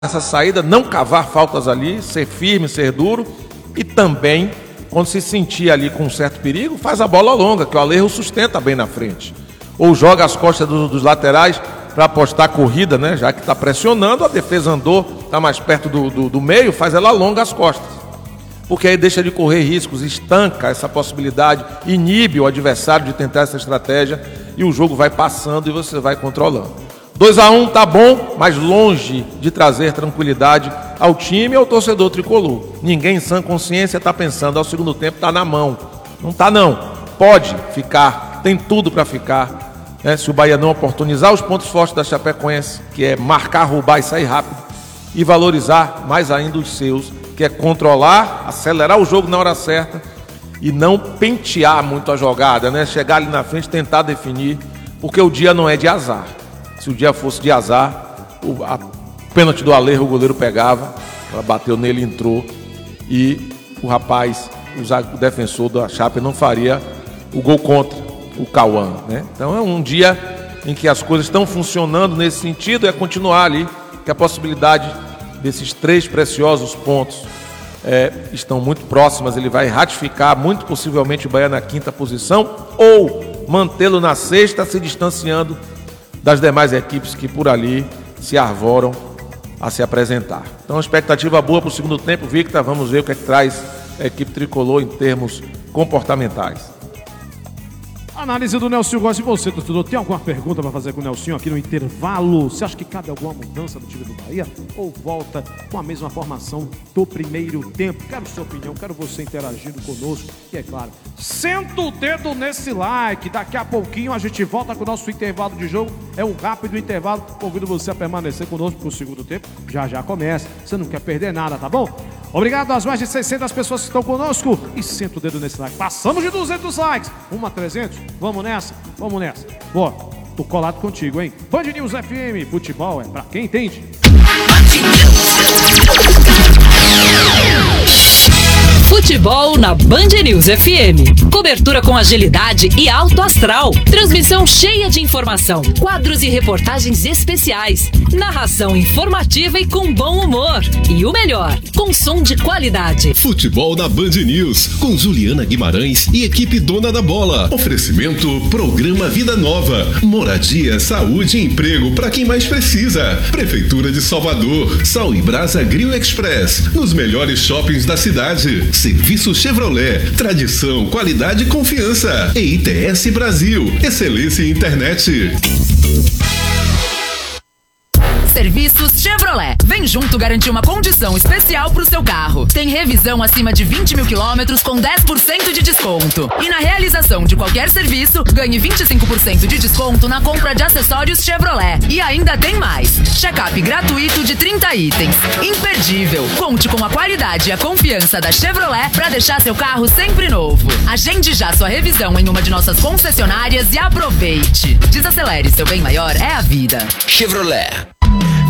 essa saída, não cavar faltas ali, ser firme, ser duro, e também, quando se sentir ali com um certo perigo, faz a bola longa, que o Alejo sustenta bem na frente. Ou joga as costas dos laterais para apostar a corrida, né? Já que está pressionando, a defesa andou, está mais perto do meio, faz ela longa as costas. Porque aí deixa de correr riscos, estanca essa possibilidade, inibe o adversário de tentar essa estratégia, e o jogo vai passando e você vai controlando. 2-1 tá bom, mas longe de trazer tranquilidade ao time e ao torcedor tricolor. Ninguém em sã consciência está pensando, ao segundo tempo está na mão. Não está não, pode ficar, tem tudo para ficar, né? Se o Bahia não oportunizar os pontos fortes da Chapecoense, que é marcar, roubar e sair rápido, e valorizar mais ainda os seus, que é controlar, acelerar o jogo na hora certa e não pentear muito a jogada, né? Chegar ali na frente, tentar definir, porque o dia não é de azar. Se o dia fosse de azar, o pênalti do Alejo, o goleiro pegava, ela bateu nele, entrou, e o rapaz, o defensor da Chape, não faria o gol contra o Cauã, né? Então é um dia em que as coisas estão funcionando nesse sentido, é continuar ali, que a possibilidade desses 3 preciosos pontos estão muito próximas. Ele vai ratificar muito possivelmente o Bahia na 5ª posição, ou mantê-lo na 6ª, se distanciando das demais equipes que por ali se arvoram a se apresentar. Então, expectativa boa para o segundo tempo, Victor. Vamos ver o que é que traz a equipe tricolor em termos comportamentais. Análise do Nelson Góes. E você, torcedor, tem alguma pergunta para fazer com o Nelson aqui no intervalo? Você acha que cabe alguma mudança no time do Bahia? Ou volta com a mesma formação do primeiro tempo? Quero sua opinião, quero você interagindo conosco. E é claro, senta o dedo nesse like. Daqui a pouquinho a gente volta com o nosso intervalo de jogo. É um rápido intervalo. Convido você a permanecer conosco para o segundo tempo. Já começa. Você não quer perder nada, tá bom? Obrigado às mais de 600 pessoas que estão conosco. E senta o dedo nesse like. Passamos de 200 likes. 1 a 300. Vamos nessa? Vamos nessa. Boa, tô colado contigo, hein? Band News FM. Futebol é pra quem entende. Futebol na Band News FM. Cobertura com agilidade e alto astral. Transmissão cheia de informação. Quadros e reportagens especiais. Narração informativa e com bom humor. E o melhor, com som de qualidade. Futebol na Band News, com Juliana Guimarães e equipe dona da bola. Oferecimento Programa Vida Nova. Moradia, saúde e emprego para quem mais precisa. Prefeitura de Salvador. Sal e Brasa Grill Express. Nos melhores shoppings da cidade. Serviço Chevrolet, tradição, qualidade e confiança. E ITS Brasil, excelência em internet. Serviços Chevrolet. Vem junto garantir uma condição especial pro seu carro. Tem revisão acima de 20 mil quilômetros com 10% de desconto. E na realização de qualquer serviço, ganhe 25% de desconto na compra de acessórios Chevrolet. E ainda tem mais. Check-up gratuito de 30 itens. Imperdível. Conte com a qualidade e a confiança da Chevrolet para deixar seu carro sempre novo. Agende já sua revisão em uma de nossas concessionárias e aproveite. Desacelere, seu bem maior é a vida. Chevrolet.